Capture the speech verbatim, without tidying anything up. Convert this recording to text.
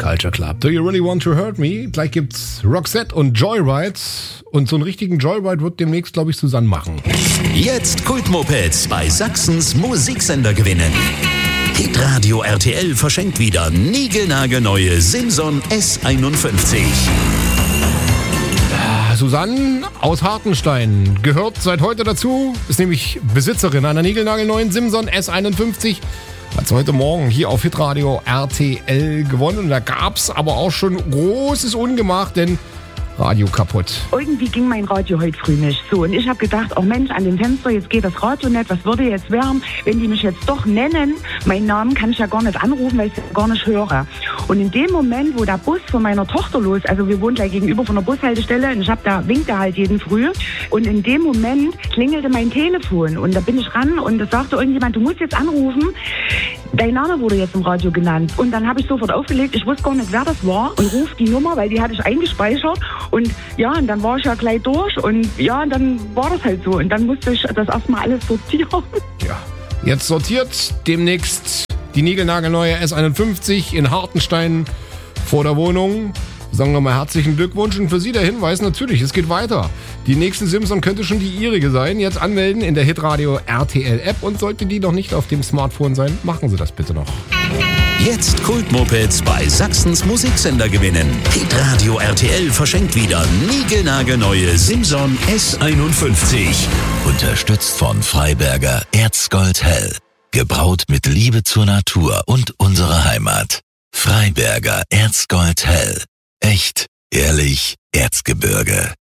Culture Club. Do you really want to hurt me? Gleich gibt's Roxette und Joyride. Und so einen richtigen Joyride wird demnächst, glaube ich, Susanne machen. Jetzt Kultmopeds bei Sachsens Musiksender gewinnen. Hitradio R T L verschenkt wieder niegelnagelneue Simson S einundfünfzig. Susanne aus Hartenstein gehört seit heute dazu, ist nämlich Besitzerin einer niegelnagelneuen Simson S einundfünfzig. Hat heute Morgen hier auf Hitradio R T L gewonnen. Und da gab's aber auch schon großes Ungemach, denn Radio kaputt. Irgendwie ging mein Radio heute früh nicht so. Und ich habe gedacht, oh Mensch, an dem Fenster, jetzt geht das Radio nicht. Was würde jetzt werden, wenn die mich jetzt doch nennen? Meinen Namen kann ich ja gar nicht anrufen, weil ich es ja gar nicht höre. Und in dem Moment, wo der Bus von meiner Tochter los, also wir wohnen gleich gegenüber von der Bushaltestelle, und ich habe da, winkte halt jeden Früh. Und in dem Moment klingelte mein Telefon. Und da bin ich ran und da sagte irgendjemand, du musst jetzt anrufen. Dein Name wurde jetzt im Radio genannt. Und dann habe ich sofort aufgelegt. Ich wusste gar nicht, wer das war. Und ruf die Nummer, weil die hatte ich eingespeichert. Und ja, und dann war ich ja gleich durch. Und ja, und dann war das halt so. Und dann musste ich das erstmal alles sortieren. Ja, jetzt sortiert demnächst die niegelnagelneue S einundfünfzig in Hartenstein vor der Wohnung. Sagen wir mal herzlichen Glückwunsch. Und für Sie der Hinweis, natürlich, es geht weiter. Die nächste Simson könnte schon die Ihrige sein. Jetzt anmelden in der Hitradio R T L App. Und sollte die noch nicht auf dem Smartphone sein, machen Sie das bitte noch. Jetzt Kultmopeds bei Sachsens Musiksender gewinnen. Hitradio R T L verschenkt wieder niegelnagelneue Simson S einundfünfzig. Unterstützt von Freiberger Erzgold Hell. Gebraut mit Liebe zur Natur und unserer Heimat. Freiberger Erzgold Hell. Echt, ehrlich, Erzgebirge.